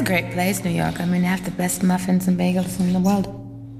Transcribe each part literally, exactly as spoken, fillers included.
a great place, New York. I mean, they have the best muffins and bagels in the world.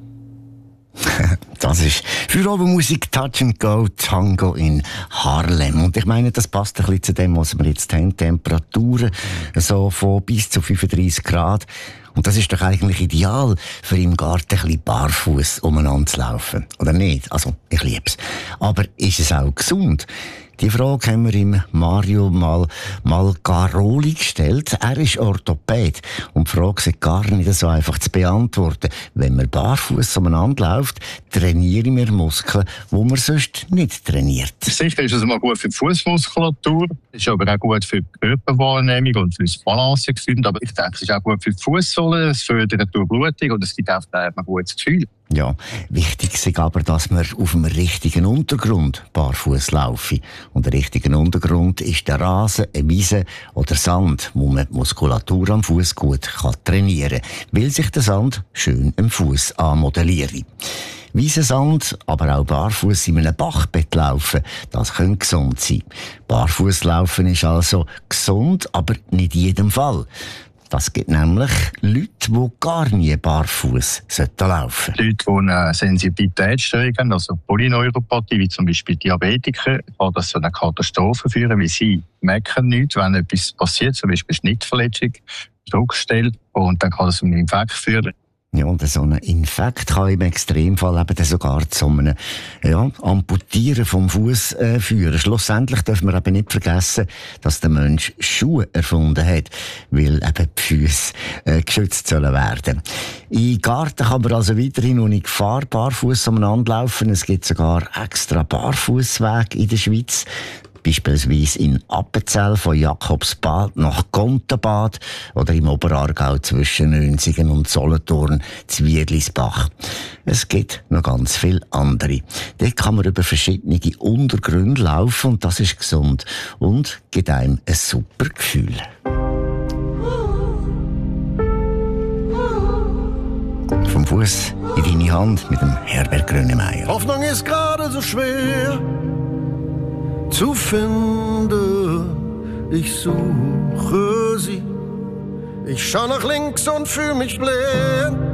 Das ist für Obermusik Touch and Go Tango in Harlem. Und ich meine, das passt ein bisschen zu dem, was wir jetzt haben. Temperaturen so von bis zu fünfunddreissig Grad. Und das ist doch eigentlich ideal, für im Garten ein bisschen barfuß umeinander zu laufen. Oder nicht? Also, ich lieb's. Aber ist es auch gesund? Die Frage haben wir ihm Mario mal, mal Garoli gestellt. Er ist Orthopäd. Und die Frage ist gar nicht so einfach zu beantworten. Wenn man barfuß umeinander läuft, trainieren wir Muskeln, die man sonst nicht trainiert. Sicher ist es mal gut für die Fußmuskulatur. Es ist aber auch gut für die Körperwahrnehmung und für das Balancegefühl. Aber ich denke, es ist auch gut für die Fußsohle. Es fördert die Durchblutung und es gibt auch ein gutes Gefühl. Ja, wichtig ist aber, dass man auf dem richtigen Untergrund barfuß laufen. Und der richtige Untergrund ist der Rasen, eine Wiese oder Sand, wo man die Muskulatur am Fuß gut kann trainieren kann, weil sich der Sand schön am Fuß anmodelliert. Wiesensand, aber auch barfuß in einem Bachbett laufen, das könnte gesund sein. Barfuß laufen ist also gesund, aber nicht in jedem Fall. Das gibt nämlich Leute, die gar nie barfuß laufen sollten. Leute, die eine Sensibilitätsstörung haben, also Polyneuropathie, wie zum Beispiel Diabetiker, kann das zu einer Katastrophe führen, weil sie merken nichts, wenn etwas passiert, zum Beispiel Schnittverletzung, Druckstelle, und dann kann das zu einem Infekt führen. Ja, und so ein Infekt kann im Extremfall eben sogar zu einem ja, Amputieren vom Fuß äh, führen. Schlussendlich dürfen wir eben nicht vergessen, dass der Mensch Schuhe erfunden hat, weil eben die Füße äh, geschützt sollen werden. Im Garten kann man also weiterhin ohne Gefahr barfuß umeinander laufen. Es gibt sogar extra Barfußwege in der Schweiz. Beispielsweise in Appenzell von Jakobsbad nach Gontenbad oder im Oberaargau zwischen Nünzigen und Solothurn zu Wiedlisbach. Es gibt noch ganz viele andere. Dort kann man über verschiedene Untergründe laufen und das ist gesund und gibt einem ein super Gefühl. Vom Fuß in deine Hand mit dem Herbert Grönemeyer. Hoffnung ist gerade so schwer zu finden, ich suche sie. Ich schau nach links und fühl mich blind.